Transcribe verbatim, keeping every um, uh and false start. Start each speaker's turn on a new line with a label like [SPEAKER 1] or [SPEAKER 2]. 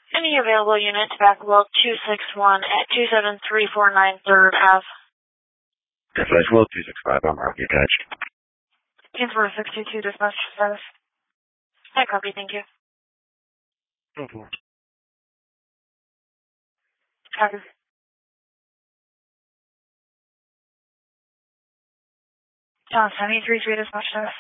[SPEAKER 1] Any available unit to Backable two six one at two seven three four nine third Ave.
[SPEAKER 2] Dispatch Will two six five, I'm already attached.
[SPEAKER 1] Transport six two two, dispatch status. I copy, thank you.
[SPEAKER 2] Thank you.
[SPEAKER 1] Copy. John, seventy-three three, dispatch status.